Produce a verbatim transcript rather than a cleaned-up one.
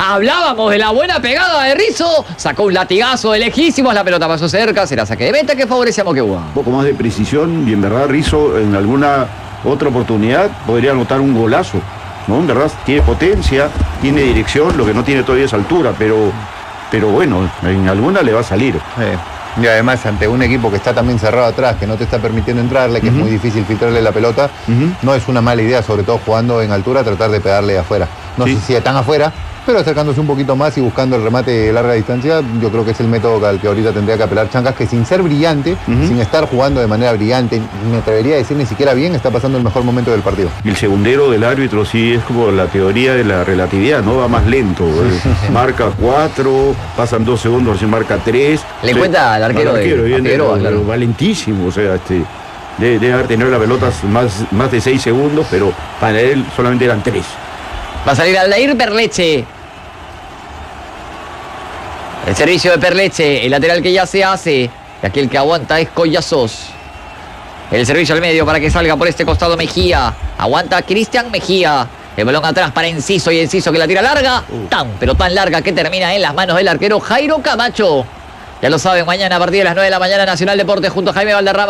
Hablábamos de la buena pegada de Rizzo. Sacó un latigazo de lejísimos. La pelota pasó cerca. Será saque de meta que favorece a Moquegua. Un poco más de precisión y en verdad Rizzo en alguna otra oportunidad podría anotar un golazo, ¿no? En verdad tiene potencia, tiene dirección, lo que no tiene todavía es altura, pero, pero bueno, en alguna le va a salir. Eh. Y además ante un equipo que está también cerrado atrás, que no te está permitiendo entrarle, que uh-huh. es muy difícil filtrarle la pelota, uh-huh. no es una mala idea, sobre todo jugando en altura, tratar de pegarle afuera. No sí. sé si están afuera, pero acercándose un poquito más y buscando el remate de larga distancia, yo creo que es el método al que ahorita tendría que apelar Chancas, que sin ser brillante, uh-huh. sin estar jugando de manera brillante, me atrevería a decir ni siquiera bien, está pasando el mejor momento del partido. El segundero del árbitro sí es como la teoría de la relatividad, ¿no? Va más lento, eh. marca cuatro, pasan dos segundos, se marca tres. Le cuenta al arquero, arquero, de viene, Figueroa, pero, claro. pero va lentísimo, o sea, este, debe, debe haber tenido la pelota más, más de seis segundos, pero para él solamente eran tres. Va a salir Aldair Perleche. El servicio de Perleche, el lateral que ya se hace. Y aquí el que aguanta es Collazos. El servicio al medio para que salga por este costado Mejía. Aguanta Cristian Mejía. El balón atrás para Enciso y Enciso que la tira larga. Uh. Tan, pero tan larga que termina en las manos del arquero Jairo Camacho. Ya lo saben, mañana a partir de las nueve de la mañana Nacional Deportes junto a Jaime Valderrama.